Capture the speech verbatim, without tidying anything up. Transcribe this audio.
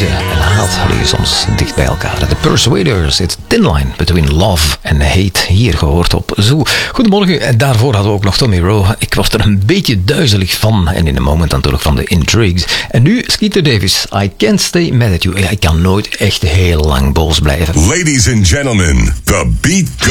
liefde en haat liggen soms dicht bij elkaar. The Persuaders, it's thin line between love and hate. Hier gehoord op Zoo. Goedemorgen, en daarvoor hadden we ook nog Tommy Rowe. Ik word er een beetje duizelig van. En in een moment natuurlijk van de Intrigues. En nu Skeeter Davis, I Can't Stay Mad at You. Ja, ik kan nooit echt heel lang boos blijven. Ladies and gentlemen, the beat goes.